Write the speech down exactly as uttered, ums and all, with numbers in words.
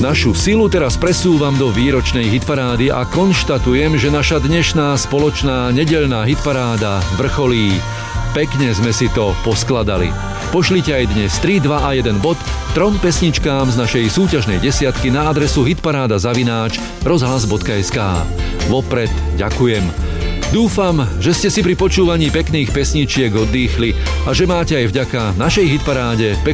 Našu silu teraz presúvam do výročnej hitparády a konštatujem, že naša dnešná spoločná nedeľná hitparáda vrcholí. Pekne sme si to poskladali. Pošlite aj dnes tri, dva a jeden bod trom pesničkám z našej súťažnej desiatky na adresu hitparáda zavináč rozhlas bodka es ká. Vopred ďakujem. Dúfam, že ste si pri počúvaní pekných pesničiek oddychli a že máte aj vďaka našej hitparáde